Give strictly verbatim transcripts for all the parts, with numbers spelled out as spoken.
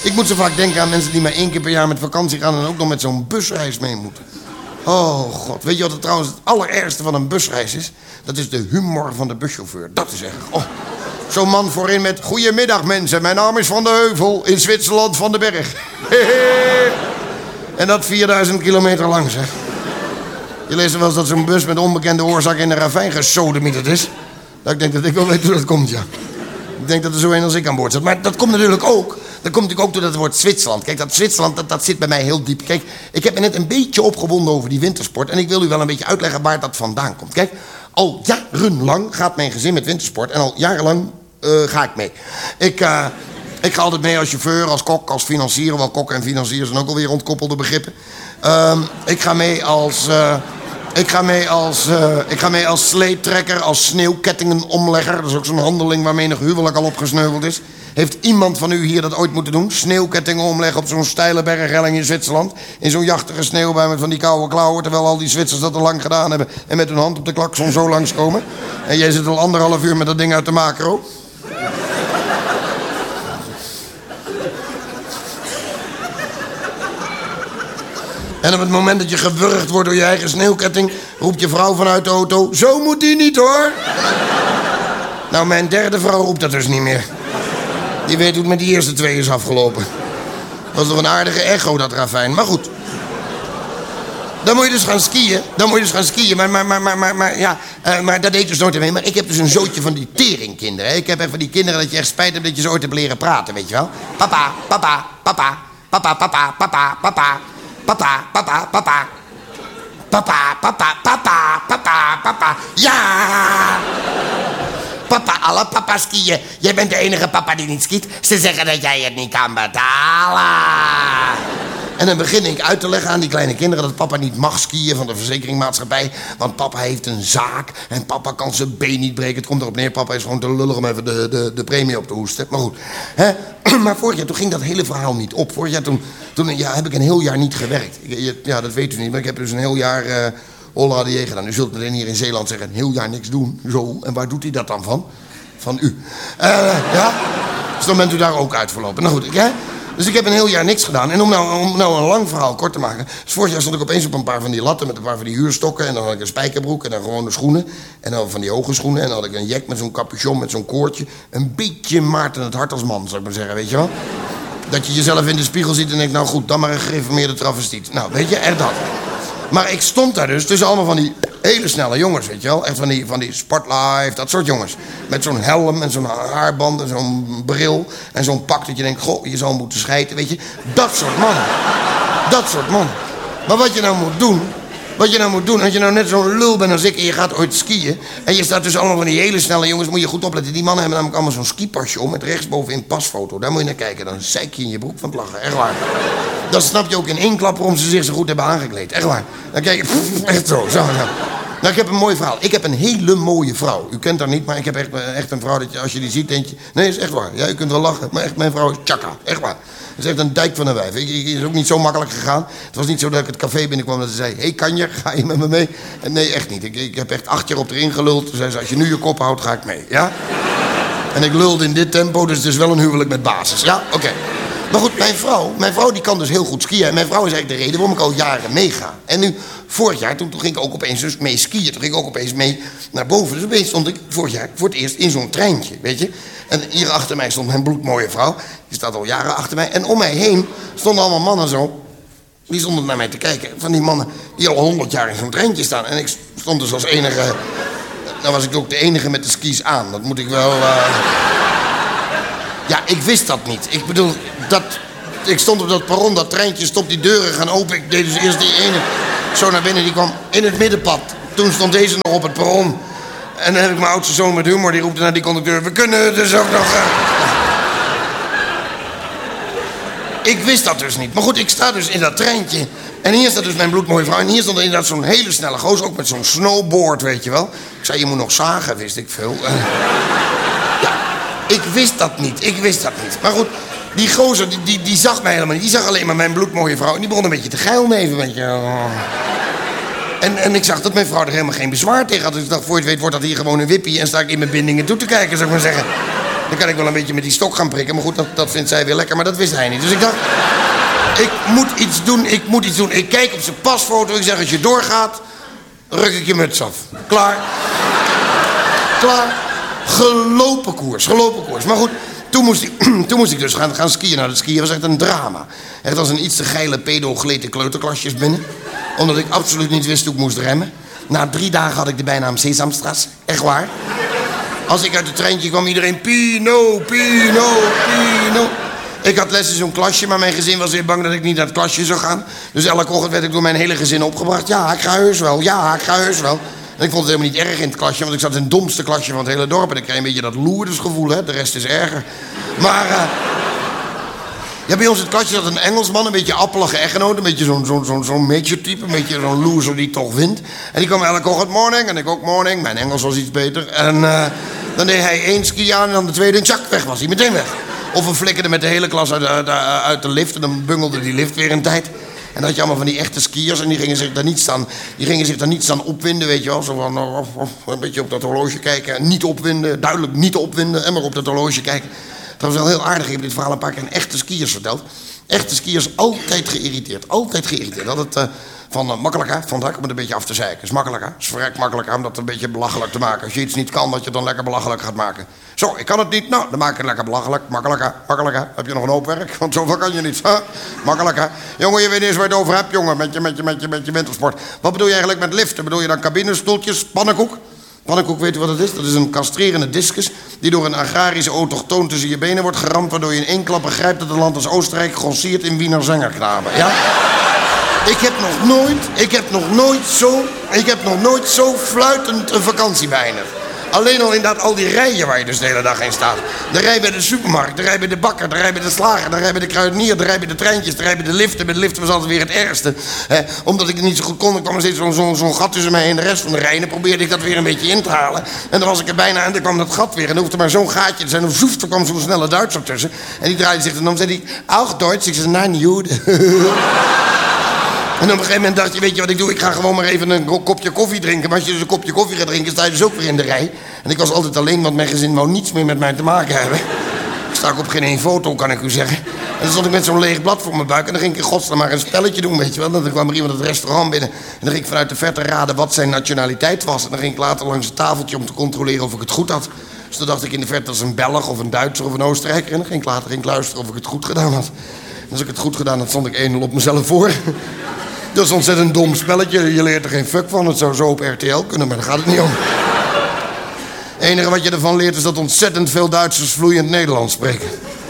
Ik moet zo vaak denken aan mensen die maar één keer per jaar met vakantie gaan... en ook nog met zo'n busreis mee moeten. Oh god, weet je wat het trouwens het allerergste van een busreis is? Dat is de humor van de buschauffeur. Dat is echt... Oh. Zo'n man voorin met... Goedemiddag mensen, mijn naam is Van de Heuvel... in Zwitserland van de Berg. En dat vierduizend kilometer lang, zeg. Je leest wel eens dat zo'n bus met onbekende oorzaak in een ravijn gesodemieterd is. Nou, ik denk dat ik wel weet hoe dat komt, ja. Ik denk dat er zo een als ik aan boord zit. Maar dat komt natuurlijk ook... Dat komt natuurlijk ook door dat woord Zwitserland. Kijk, dat Zwitserland, dat, dat zit bij mij heel diep. Kijk, ik heb me net een beetje opgewonden over die wintersport... en ik wil u wel een beetje uitleggen waar dat vandaan komt. Kijk, al jarenlang gaat mijn gezin met wintersport... en al jarenlang uh, ga ik mee. Ik, uh, ik ga altijd mee als chauffeur, als kok, als financier... wel kok en financier zijn ook alweer ontkoppelde begrippen. Uh, ik ga mee als... Uh, Ik ga mee als, uh, ik ga mee als sleeptrekker, als sneeuwkettingenomlegger. Dat is ook zo'n handeling waarmee een huwelijk al opgesneuveld is. Heeft iemand van u hier dat ooit moeten doen? Sneeuwkettingen omleggen op zo'n steile berghelling in Zwitserland? In zo'n jachtige sneeuwbui met van die koude klauwen... terwijl al die Zwitsers dat al lang gedaan hebben... en met hun hand op de klakson zo langskomen. En jij zit al anderhalf uur met dat ding uit de macro. En op het moment dat je gewurgd wordt door je eigen sneeuwketting... roept je vrouw vanuit de auto... Zo moet die niet, hoor! Nou, mijn derde vrouw roept dat dus niet meer. Die weet hoe het met die eerste twee is afgelopen. Dat was toch een aardige echo, dat ravijn. Maar goed. Dan moet je dus gaan skiën. Dan moet je dus gaan skiën. Maar, maar, maar, maar, maar, maar ja... Uh, maar dat deed dus nooit mee. Maar ik heb dus een zootje van die teringkinderen. Hè? Ik heb echt van die kinderen dat je echt spijt hebt... dat je ze ooit hebt leren praten, weet je wel? Papa, papa, papa. Papa, papa, papa, papa. Papa, papa, papa. Papa, papa, papa, papa, papa. Ja! Papa, alle papa's skiën. Jij bent de enige papa die niet skiet. Ze zeggen dat jij het niet kan betalen. En dan begin ik uit te leggen aan die kleine kinderen... dat papa niet mag skiën van de verzekeringmaatschappij. Want papa heeft een zaak en papa kan zijn been niet breken. Het komt erop neer, papa is gewoon te lullig om even de, de, de premie op te hoesten. Maar goed. Hè? Maar vorig jaar toen ging dat hele verhaal niet op. Vorig jaar toen, toen ja, heb ik een heel jaar niet gewerkt. Ik, ja, dat weet u niet, maar ik heb dus een heel jaar... Uh, Holla de J gedaan. U zult meteen hier in Zeeland zeggen... een heel jaar niks doen. Zo. En waar doet hij dat dan van? Van u. Uh, ja? Dus dan bent u daar ook uitverlopen. Nou goed, hè? Dus ik heb een heel jaar niks gedaan. En om nou, om nou een lang verhaal kort te maken... Dus vorig jaar stond ik opeens op een paar van die latten... met een paar van die huurstokken. En dan had ik een spijkerbroek en dan gewone schoenen. En dan van die hoge schoenen. En dan had ik een jack met zo'n capuchon, met zo'n koordje. Een beetje Maarten het Hart als man, zou ik maar zeggen. Weet je wel? Dat je jezelf in de spiegel ziet en denkt... nou goed, dan maar een gereformeerde travestiet. Nou, weet je, echt dat. Maar ik stond daar dus tussen allemaal van die hele snelle jongens, weet je wel. Echt van die, van die Sportlife, dat soort jongens. Met zo'n helm en zo'n haarband en zo'n bril. En zo'n pak dat je denkt, goh, je zal moeten schijten, weet je. Dat soort mannen. Dat soort mannen. Maar wat je nou moet doen... Wat je nou moet doen, als je nou net zo'n lul bent als ik... en je gaat ooit skiën... en je staat tussen allemaal van die hele snelle jongens... moet je goed opletten. Die mannen hebben namelijk allemaal zo'n skipasje om... met rechtsbovenin pasfoto. Daar moet je naar kijken. Dan zeik je in je broek van het lachen. Echt waar. Dan snap je ook in één klap waarom ze zich zo goed hebben aangekleed. Echt waar. Dan kijk je... Pff, echt zo. zo nou. nou, ik heb een mooi verhaal. Ik heb een hele mooie vrouw. U kent haar niet, maar ik heb echt, echt een vrouw... dat je, als je die ziet, denk je... Nee, is echt waar. Ja, u kunt wel lachen, maar echt, mijn vrouw is tjaka. Echt waar. Dat is echt een dijk van een wijf. Het is ook niet zo makkelijk gegaan. Het was niet zo dat ik het café binnenkwam dat ze zei... Hé, hey, Kanje, ga je met me mee? En nee, echt niet. Ik, ik heb echt acht jaar op erin geluld. Toen zei ze, als je nu je kop houdt, ga ik mee. Ja? En ik lulde in dit tempo, dus het is wel een huwelijk met basis. Ja? Oké. Okay. Maar goed, mijn vrouw, mijn vrouw die kan dus heel goed skiën. En mijn vrouw is eigenlijk de reden waarom ik al jaren meega. En nu, vorig jaar, toen, toen ging ik ook opeens dus mee skiën. Toen ging ik ook opeens mee naar boven. Dus opeens stond ik vorig jaar voor het eerst in zo'n treintje, weet je. En hier achter mij stond mijn bloedmooie vrouw. Die staat al jaren achter mij. En om mij heen stonden allemaal mannen zo. Die stonden naar mij te kijken. Van die mannen die al honderd jaar in zo'n treintje staan. En ik stond dus als enige... Nou was ik ook de enige met de skis aan. Dat moet ik wel... Uh... Ja, ik wist dat niet. Ik bedoel, dat... Ik stond op dat perron, dat treintje stopt, die deuren gaan open. Ik deed dus eerst die ene zo naar binnen, die kwam in het middenpad. Toen stond deze nog op het perron. En dan heb ik mijn oudste zoon met humor, die roepte naar die conducteur... We kunnen dus ook nog... Uh... Ik wist dat dus niet. Maar goed, ik sta dus in dat treintje. En hier staat dus mijn bloedmooie vrouw. En hier stond inderdaad zo'n hele snelle goos, ook met zo'n snowboard, weet je wel. Ik zei, je moet nog zagen, wist ik veel. Uh... Ja, ik wist dat niet, ik wist dat niet. Maar goed... Die gozer, die, die, die zag mij helemaal niet. Die zag alleen maar mijn bloedmooie vrouw. En die begon een beetje te geilneven, weet je. En, en ik zag dat mijn vrouw er helemaal geen bezwaar tegen had. Dus ik dacht, voor je het weet wordt dat hier gewoon een wippie... en sta ik in mijn bindingen toe te kijken, zou ik maar zeggen. Dan kan ik wel een beetje met die stok gaan prikken. Maar goed, dat, dat vindt zij weer lekker. Maar dat wist hij niet. Dus ik dacht, ik moet iets doen, ik moet iets doen. Ik kijk op zijn pasfoto. Ik zeg, als je doorgaat, ruk ik je muts af. Klaar. Klaar. Gelopen koers, gelopen koers. Maar goed, toen moest ik, toen moest ik dus gaan, gaan skiën. Nou, dat skiën was echt een drama. Echt als een iets te geile pedo gleed de kleuterklasjes binnen. Omdat ik absoluut niet wist hoe ik moest remmen. Na drie dagen had ik de bijnaam Sesamstraat. Echt waar. Als ik uit het treintje kwam, iedereen Pino, Pino, Pino. Ik had les in zo'n klasje, maar mijn gezin was weer bang dat ik niet naar het klasje zou gaan. Dus elke ochtend werd ik door mijn hele gezin opgebracht. Ja, ik ga heus wel, ja, ik ga heus wel. En ik vond het helemaal niet erg in het klasje, want ik zat in het domste klasje van het hele dorp. En ik kreeg een beetje dat loerdersgevoel, hè. De rest is erger. Maar... Uh... Ja, bij ons in het kastje zat een Engelsman, een beetje appelige echtgenoot. Een beetje zo'n zo'n zo'n zo'n major-type, een beetje zo'n loser die toch wint. En die kwam elke ochtend morning en ik ook morning. Mijn Engels was iets beter. En uh, dan deed hij één ski aan en dan de tweede en tjak, weg was hij, meteen weg. Of we flikkerden met de hele klas uit de, uit, de, uit de lift en dan bungelde die lift weer een tijd. En dan had je allemaal van die echte skiers en die gingen zich daar niet staan, die gingen zich daar niet staan opwinden, weet je wel. Zo van, of, of, een beetje op dat horloge kijken, niet opwinden, duidelijk niet opwinden en maar op dat horloge kijken. Dat was wel heel aardig. Ik heb dit verhaal een paar keer aan echte skiers verteld. Echte skiers altijd geïrriteerd. Altijd geïrriteerd. Altijd uh, van uh, makkelijk hè, van dak om het een beetje af te zeiken. Is makkelijk hè. Is verrekt makkelijk hè, om dat een beetje belachelijk te maken. Als je iets niet kan, dat je het dan lekker belachelijk gaat maken. Zo, ik kan het niet. Nou, dan maak ik het lekker belachelijk. Makkelijk hè. Makkelijk hè. Heb je nog een hoop werk? Want zoveel kan je niet. Huh? Makkelijk hè. Jongen, je weet niet eens waar je het over hebt, jongen. Met je, met je, met je, met je wintersport. Wat bedoel je eigenlijk met liften? Bedoel je dan cabinestoeltjes, pannenkoek? Pannenkoek, weet je wat het is? Dat is een castrerende discus die door een agrarische autochtoon tussen je benen wordt geramd, waardoor je in één klap begrijpt dat het land als Oostenrijk grosseert in Wiener Zangerknaben. Ja? Ik heb nog nooit, ik heb nog nooit zo, ik heb nog nooit zo fluitend een vakantie beëindigd. Alleen al inderdaad al die rijen waar je dus de hele dag in staat. De rij bij de supermarkt, de rij bij de bakker, de rij bij de slager, de rij bij de kruidenier, de rij bij de treintjes, de rij bij de liften. Bij de liften was altijd weer het ergste. Hè? Omdat ik het niet zo goed kon, er kwam er steeds zo'n zo, zo gat tussen mij en de rest van de rijen. Dan probeerde ik dat weer een beetje in te halen. En dan was ik er bijna en dan kwam dat gat weer. En dan hoefde maar zo'n gaatje te zijn. Of zoef, er kwam zo'n snelle Duitser tussen. En die draaide zich en dan zei hij, auch Duits. Ik zei, nein, Jude. En op een gegeven moment dacht je, weet je wat ik doe? Ik ga gewoon maar even een kopje koffie drinken. Maar als je dus een kopje koffie gaat drinken, sta je dus ook weer in de rij. En ik was altijd alleen, want mijn gezin wou niets meer met mij te maken hebben. Ik sta ook op geen één foto, kan ik u zeggen. En dan stond ik met zo'n leeg blad voor mijn buik. En dan ging ik in godsnaam maar een spelletje doen, weet je wel. Dan kwam er iemand het restaurant binnen. En dan ging ik vanuit de verte raden wat zijn nationaliteit was. En dan ging ik later langs het tafeltje om te controleren of ik het goed had. Dus dan dacht ik in de verte als een Belg of een Duitser of een Oostenrijker. En dan ging ik later ging ik luisteren of ik het goed gedaan had. En als ik het goed gedaan had, stond ik één nul op mezelf voor. Dat is een ontzettend dom spelletje. Je leert er geen fuck van. Het zou zo op R T L kunnen, maar daar gaat het niet om. Het enige wat je ervan leert is dat ontzettend veel Duitsers vloeiend Nederlands spreken.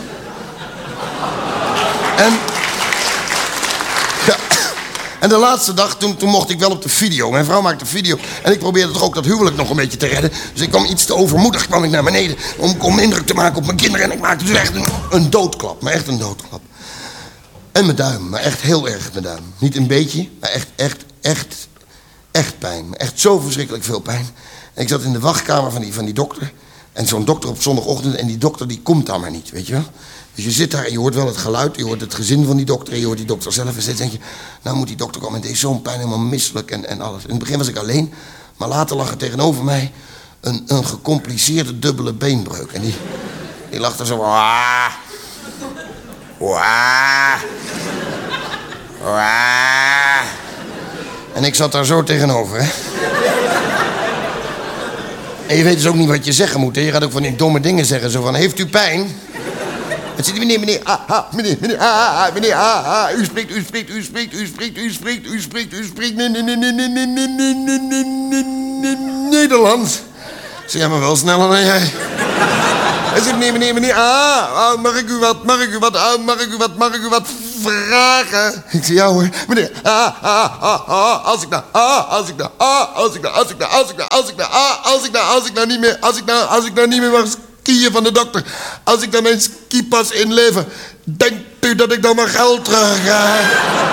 En... Ja, en de laatste dag, toen, toen mocht ik wel op de video. Mijn vrouw maakte video. En ik probeerde toch ook dat huwelijk nog een beetje te redden. Dus ik kwam iets te overmoedig kwam ik naar beneden. Om, om indruk te maken op mijn kinderen. En ik maakte dus echt een, een doodklap. Maar echt een doodklap. En mijn duim, maar echt heel erg mijn duim. Niet een beetje, maar echt, echt, echt, echt pijn. Echt zo verschrikkelijk veel pijn. En ik zat in de wachtkamer van die, van die dokter. En zo'n dokter op zondagochtend. En die dokter die komt dan maar niet, weet je wel. Dus je zit daar en je hoort wel het geluid. Je hoort het gezin van die dokter. En je hoort die dokter zelf. En steeds denk je, nou moet die dokter komen. En het is zo'n pijn, helemaal misselijk en, en alles. In het begin was ik alleen. Maar later lag er tegenover mij een, een gecompliceerde dubbele beenbreuk. En die, die lag er zo... Ah. Waa. Waa. En ik zat daar zo tegenover, hè. En je weet dus ook niet wat je zeggen moet, hè. Je gaat ook van die domme dingen zeggen, zo van, heeft u pijn? Het zit meneer, meneer, ah, ah, meneer, meneer, ah, ah, meneer, ah, ah, u spreekt, u spreekt, u spreekt, u spreekt, u spreekt, u spreekt, u spreekt, nee, nee, nee, nee, nee, nee, nee, nee, nee, nee, nee, Nederlands. Zeg jij maar wel sneller dan jij. Hij zegt, meneer, meneer, meneer, ah, mag ik u wat, mag ik u wat, ah, mag ik u wat, mag ik u wat vragen? Ik zeg, ja hoor, meneer, ah, ah, ah, ah, als ik nou, ah, als ik nou, ah, als ik nou, als ik nou, als ik nou, als ik nou, ah, als ik nou, als ik nou niet meer, als ik nou, als ik nou niet meer mag skiën van de dokter, als ik dan mijn skipas inlever, denkt u dat ik dan mijn geld terug krijg?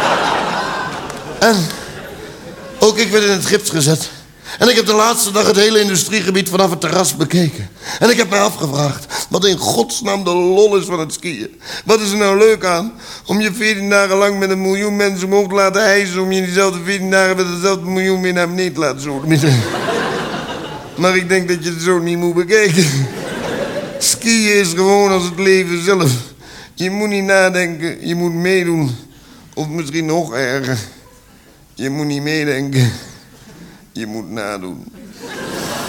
En ook ik werd in het gips gezet. En ik heb de laatste dag het hele industriegebied vanaf het terras bekeken. En ik heb mij afgevraagd wat in godsnaam de lol is van het skiën. Wat is er nou leuk aan om je veertien dagen lang met een miljoen mensen omhoog te laten hijsen... om je diezelfde veertien dagen met dezelfde miljoen weer naar beneden te laten zoden. Maar ik denk dat je het zo niet moet bekijken. Skiën is gewoon als het leven zelf. Je moet niet nadenken, je moet meedoen. Of misschien nog erger. Je moet niet meedenken, je moet nadoen.